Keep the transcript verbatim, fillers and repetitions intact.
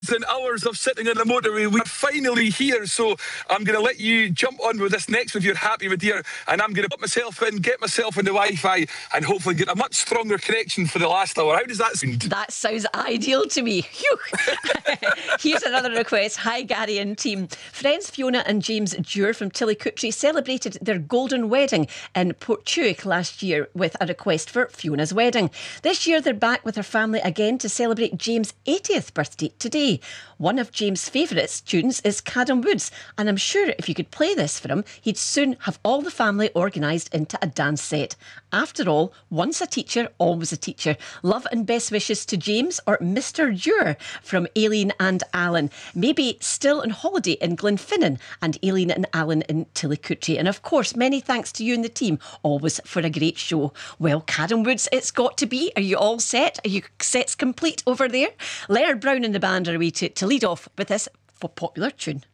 And hours of sitting on the motorway, we're finally here. So I'm going to let you jump on with this next if you're happy with dear. And I'm going to put myself in, get myself in the Wi-Fi, and hopefully get a much stronger connection for the last hour. How does that sound? That sounds ideal to me. Phew. Here's another request. Hi, Gary and team. Friends Fiona and James Dewar from Tillycutry celebrated their golden wedding in Portchuig last year with a request for Fiona's wedding. This year they're back with her family again to celebrate James' eightieth birthday today. One of James' favourite tunes is Cadam Woods, and I'm sure if you could play this for him, he'd soon have all the family organised into a dance set. After all, once a teacher, always a teacher. Love and best wishes to James, or Mister Dewar, from Aileen and Alan. Maybe still on holiday in Glenfinnan, and Aileen and Alan in Tillycutry. And of course, many thanks to you and the team, always for a great show. Well, Cadam Woods, it's got to be. Are you all set? Are you sets complete over there? Leonard Brown and the band are away to, to lead off with this popular tune.